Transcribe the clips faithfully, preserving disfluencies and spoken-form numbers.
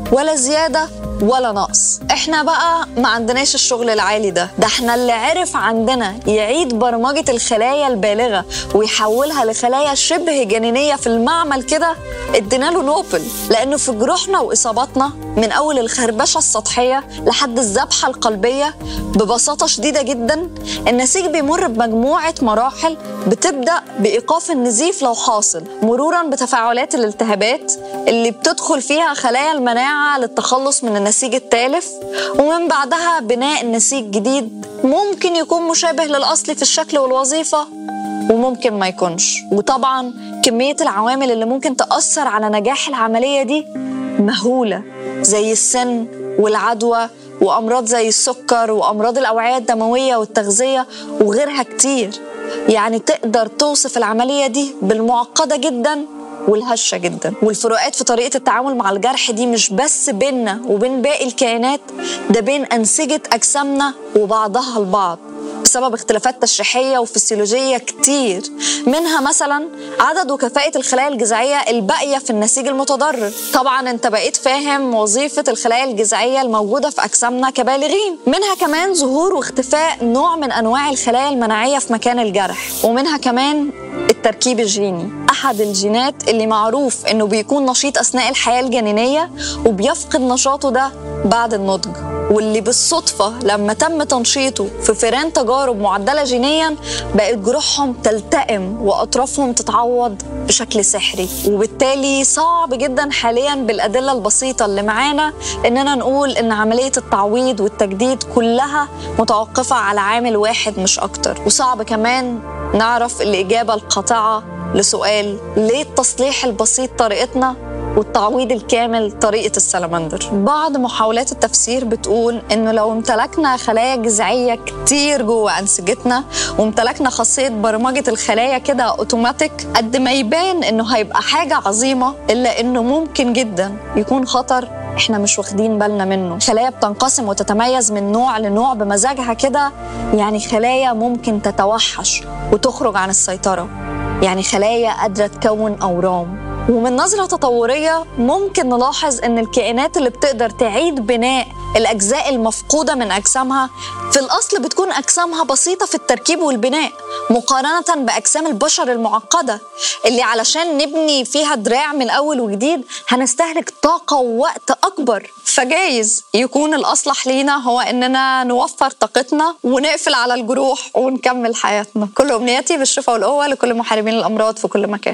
ولا زيادة ولا نقص. احنا بقى ما عندناش الشغل العالي ده ده احنا اللي عرف عندنا يعيد برمجة الخلايا البالغة ويحولها لخلايا شبه جنينية في المعمل كده ادينا له نوبل، لأنه في جروحنا وإصاباتنا من أول الخربشة السطحية لحد الذبحة القلبية ببساطة شديدة جدا النسيج بيمر بمجموعة مراحل بتبدأ بإيقاف النزيف لو حاصل، مرورا بتفاعلات الالتهابات اللي بتدخل فيها خلايا المناعة للتخلص من النسيج التالف، ومن بعدها بناء نسيج جديد ممكن يكون مشابه للأصل في الشكل والوظيفة وممكن ما يكونش. وطبعا كمية العوامل اللي ممكن تأثر على نجاح العملية دي مهولة، زي السن والعدوى وأمراض زي السكر وأمراض الأوعية الدموية والتغذية وغيرها كتير. يعني تقدر توصف العملية دي بالمعقدة جدا والهشة جدا. والفروقات في طريقة التعامل مع الجرح دي مش بس بيننا وبين باقي الكائنات، ده بين أنسجة أجسامنا وبعضها البعض بسبب اختلافات تشريحية وفسيولوجية كتير، منها مثلا عدد وكفاءة الخلايا الجذعية الباقية في النسيج المتضرر. طبعا انت بقيت فاهم وظيفة الخلايا الجذعية الموجودة في أجسامنا كبالغين، منها كمان ظهور واختفاء نوع من أنواع الخلايا المناعية في مكان الجرح، ومنها كمان التركيب الجيني، أحد الجينات اللي معروف إنه بيكون نشيط أثناء الحياة الجنينية وبيفقد نشاطه ده بعد النضج، واللي بالصدفة لما تم تنشيطه في فئران تجارب معدلة جينيا بقت جروحهم تلتئم وأطرافهم تتعوض بشكل سحري. وبالتالي صعب جدا حاليا بالأدلة البسيطة اللي معانا إننا نقول إن عملية التعويض والتجديد كلها متوقفة على عامل واحد مش أكتر. وصعب كمان نعرف الإجابة القاطعة لسؤال ليه التصليح البسيط طريقتنا والتعويض الكامل طريقة السلمندر. بعض محاولات التفسير بتقول إنه لو امتلكنا خلايا جذعية كتير جوه أنسجتنا وامتلكنا خاصية برمجة الخلايا كده أوتوماتيك، قد ما يبان إنه هيبقى حاجة عظيمة إلا إنه ممكن جدا يكون خطر إحنا مش واخدين بالنا منه. خلايا بتنقسم وتتميز من نوع لنوع بمزاجها كده، يعني خلايا ممكن تتوحش وتخرج عن السيطرة، يعني خلايا قادرة تكون أورام. ومن نظرة تطورية ممكن نلاحظ أن الكائنات اللي بتقدر تعيد بناء الأجزاء المفقودة من أجسامها في الأصل بتكون أجسامها بسيطة في التركيب والبناء مقارنة بأجسام البشر المعقدة اللي علشان نبني فيها دراع من أول وجديد هنستهلك طاقة ووقت أكبر. فجايز يكون الأصلح لينا هو أننا نوفر طاقتنا ونقفل على الجروح ونكمل حياتنا. كل أمنياتي بالشفاء والقوة لكل محاربين الأمراض في كل مكان.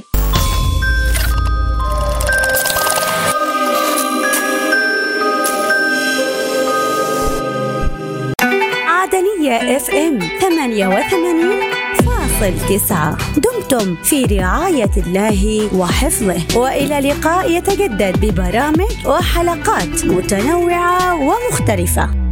عدنية اف ام ثمانية وثمانين فاصل تسعة. دمتم في رعاية الله وحفظه، وإلى لقاء يتجدد ببرامج وحلقات متنوعة ومختلفة.